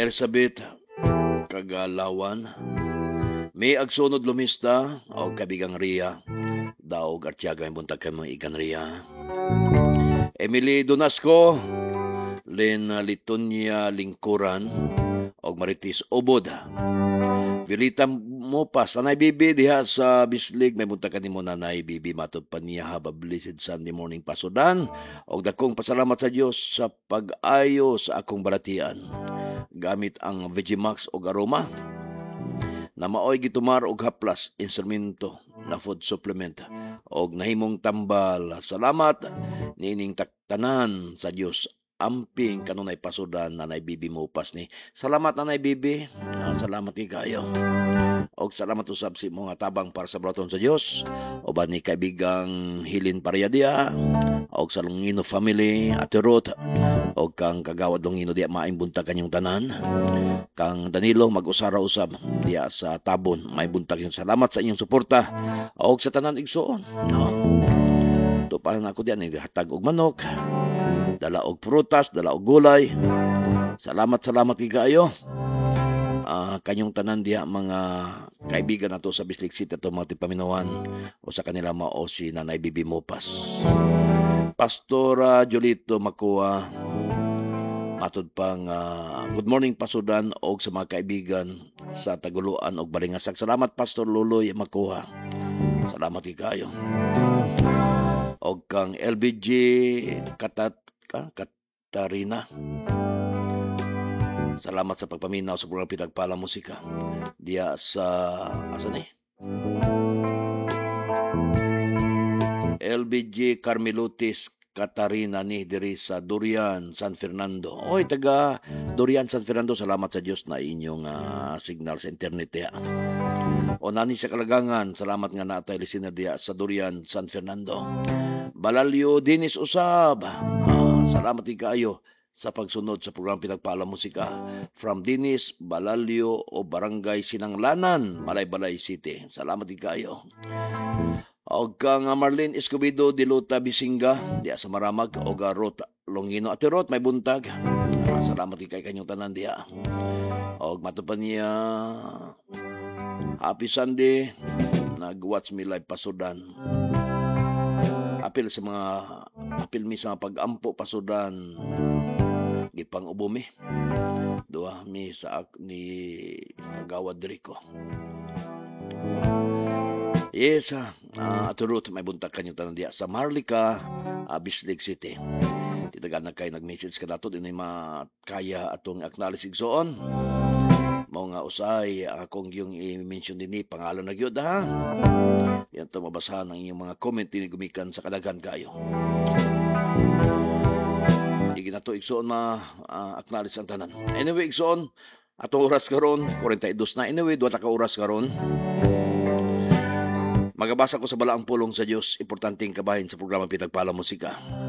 Elizabeth Kagalawan, may agsunod lumista o kabigang Ria, daog Artiaga may buntag kay mga ikan Ria. Emily Donasco, Len Litonia Lingkuran, o Maritis Obod. Vilita mo pa, sanay bibi diha sa Bislig, may buntag ka ni mo nanay bibi matod pa niya haba blessed Sunday morning pasudan. O dakong pasalamat sa Diyos sa pag-ayo sa akong balatian. Gamit ang Vegimax o aroma na maoy gitumar og haplas instrumento na food supplement og nahimong tambal. Salamat nining taktanan sa Dios. Amping kanunay pasudan nanay bibi mo upas ni. Salamat nanay bibi. Salamat ni kayo. Og salamat usab si mga tabang para sa braton sa Dios. O ba ni kaibigang Hilin Pariadia. Og sa Longino family, Ate Ruth. Og kang kagawad Longino diya maayong buntag kanyang tanan. Kang Danilo mag-usara usab diya sa Tabon. May buntag yung salamat sa inyong suporta. Og sa tanan igsoon. No? Tupahan ako diyan, hatag og manok. Dala og prutas, dala og gulay. Salamat kayo. Kanyong tanan diya mga kaibigan nato sa Bislig City at mga tipaminawan o sa kanila mao si Nanay Bibi Mopas. Pastora Jolito Makua, matod pang good morning pasudan og sa mga kaibigan sa Taguluan og Balingasag. Salamat Pastor Luloy Makua. Salamat kayo. Og kang LBG Katarina. Salamat sa pagpaminaw sa programa Pitagpala Musika. Diya sa asan LBG Carmelutis Katarina ni diri sa Durian, San Fernando. Oy, taga Durian, San Fernando, salamat sa Dios na inyong signal sa internet diya. O nani sa Kalagangan, salamat nga natay listener diya sa Durian, San Fernando. Balalyo Dinis Usab. Salamat kayo sa pagsunod sa programa Pinagpala Musika from Dinis, Balalyo o Barangay Sinanglanan, Malay-Balay City. Salamat kayo. O kang Marlene Escobedo Diluta Bisinga, diya sa Maramag, o Garot Longino. Ate Rot, may buntag. Salamat kayo kanyang tanan diya. O matupan niya, Happy Sunday, nag-watch me live pasudan. Apil mi sa mga pag-ampo pasudan. Gipang ubumi. Dua mi sa ni Kagawad Rico. Yes, Ate Ruth, may buntag kanyo tanan diya sa Marlica, Bislig City. Titagan na kayo nag-message ka nato din makaya atong acknowledge igsoon. Mao nga usay akong yung i-mention din ni pangalan na gyud ha. Yan to mabasahan ang inyong mga comment din gumikan sa kadaghan kayo. Hindi na to igsoon acknowledge ang tanan. Anyway, igsoon atong oras karon 42 na. Anyway, duha ka oras karon. Magabasa ko sa balaang pulong sa Dios, importanteng kabahin sa programa Pitagpala Musika.